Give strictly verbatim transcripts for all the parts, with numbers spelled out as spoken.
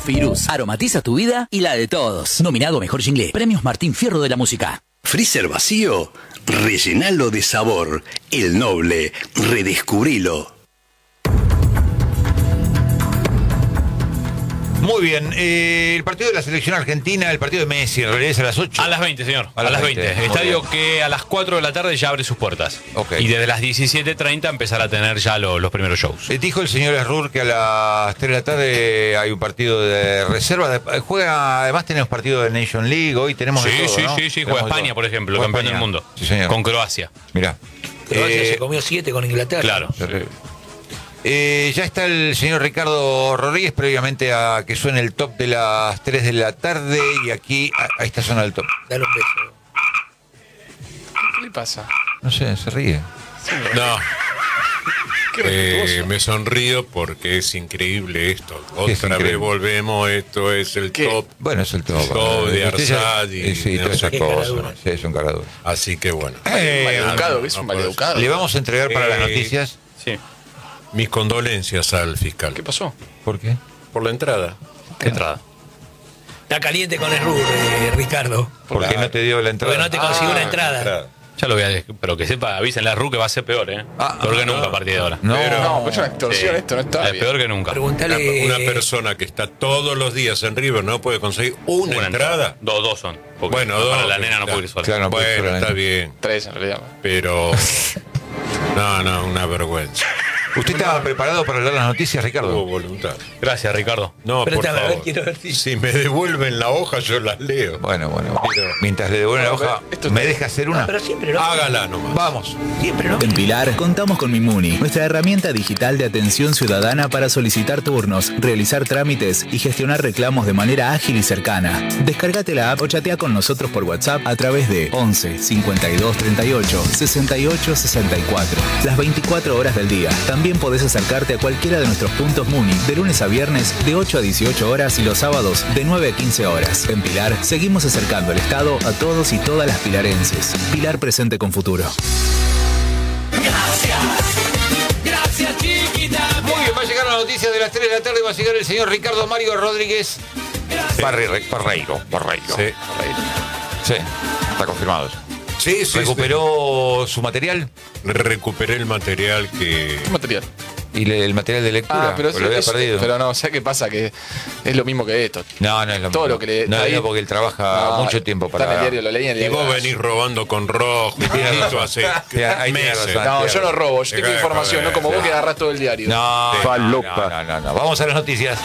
Firuz, aromatiza tu vida y la de todos. Nominado a Mejor Jingle, Premios Martín Fierro de la Música. Freezer vacío, rellenalo de sabor. El Noble, redescubrilo. Muy bien, eh, el partido de la selección argentina, el partido de Messi, en realidad es a las ocho. A las veinte, señor. A A, las las veinte. veinte. Muy Estadio bien. que a las cuatro de la tarde ya abre sus puertas. Ok. Y desde las diecisiete treinta empezará a tener ya lo- los primeros shows. Eh, dijo el señor Esrur que a las tres de la tarde hay un partido de reserva. De- juega, además tenemos partido de Nation League, hoy tenemos Sí, de todo, sí, ¿no? sí, sí. Tenemos Juega de España, todo. por ejemplo, Juega campeón España. del mundo. Sí, señor. Con Croacia. Mirá. Croacia Eh, se comió siete con Inglaterra. Claro. Terrible. Eh, ya está el señor Ricardo Rodríguez, previamente a que suene el top de las tres de la tarde, y aquí, a, a esta zona del top. Dale un beso. ¿Qué le pasa? No sé, se ríe. No. Qué Eh, respetuoso. me sonrío porque es increíble esto. ¿Qué es Otra increíble? vez volvemos, esto es el ¿Qué? top. Bueno, es el top. Top de Usted ya- Arsad y eh, sí, de todas esas Qué cosas. caradura. Sí, es un caradura. Así que bueno. Eh, Maleducado, que es no un puedo maleducado. Le vamos a entregar para las Eh, noticias. Sí. Mis condolencias al fiscal. ¿Qué pasó? ¿Por qué? Por la entrada. ¿Qué entrada? Está caliente con el rubro, eh, Ricardo. Porque no te dio la entrada. Porque no te consiguió Ah, una entrada. Entrada. Ya lo voy a decir, pero que sepa, avisen la R U que va a ser peor, ¿eh? Ah, peor que ah, nunca no. a partir de ahora. No, No, pues es una extorsión Sí. esto, no está Es bien. peor que nunca. Una, Preguntale. una persona que está todos los días en River no puede conseguir una, Una entrada. Dos, dos son. Porque Bueno, para dos, la nena no está- puede ir sola. Claro, no puede ir Bueno, sola, está ¿eh? bien. Tres en realidad. Pero. No, no, una vergüenza. ¿Usted estaba preparado para dar las noticias, Hubo Ricardo? voluntad. Gracias, Ricardo. No, por Préstame, a ver, favor. quiero ver si- Si me devuelven la hoja, yo las leo. Bueno, bueno. Pero- Mientras le devuelven la Bueno, hoja, esto ¿me está- deja hacer No, una? pero siempre no. Hágala nomás. Vamos. Siempre no. En Pilar contamos con Mimuni, nuestra herramienta digital de atención ciudadana para solicitar turnos, realizar trámites y gestionar reclamos de manera ágil y cercana. Descárgate la app o chatea con nosotros por WhatsApp a través de once cincuenta y dos treinta y ocho sesenta y ocho sesenta y cuatro. Las veinticuatro horas del día. También podés acercarte a cualquiera de nuestros puntos Muni de lunes a viernes de ocho a dieciocho horas y los sábados de nueve a quince horas. En Pilar seguimos acercando el Estado a todos y todas las pilarenses. Pilar presente con futuro. Muy bien, va a llegar la noticia de las tres de la tarde, va a llegar el señor Ricardo Mario Rodríguez. Barre- Barreiro, Barreiro. Sí. Sí, está confirmado eso. Sí, sí. Recuperó su material sí. Recuperé el material que. ¿Qué material? y le- el material de lectura, Ah, pero, porque lo había eso- perdido. pero no, ¿sabes qué pasa? Que es lo mismo que esto. No, no es lo Todo mismo. lo que le- No, ahí- no, porque él trabaja No, mucho tiempo Está en el para... diario, lo leí en el Y diario. vos venís robando con rojo y Tiene esto razón. hace Tiene- ahí tiene meses. razón. No, yo no robo, yo tengo Deja de información, no joder, como vos sí. que agarrás todo el diario. No, no, Falopa. no, no, no. Vamos a las noticias.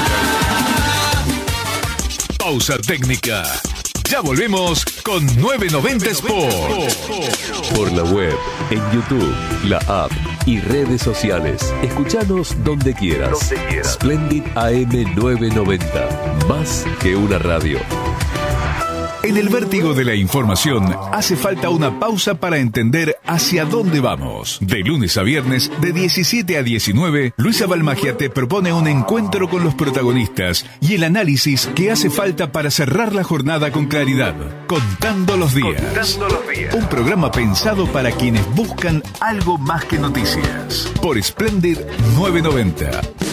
Pausa técnica. Ya volvemos con nueve noventa Sport. Por la web, en YouTube, la app y redes sociales. Escuchanos donde quieras. Splendid A M novecientos noventa. Más que una radio. En el vértigo de la información hace falta una pausa para entender hacia dónde vamos. De lunes a viernes, de diecisiete a diecinueve, Luisa Balmagia te propone un encuentro con los protagonistas y el análisis que hace falta para cerrar la jornada con claridad. Contando los días. Un programa pensado para quienes buscan algo más que noticias. Por Splendid novecientos noventa.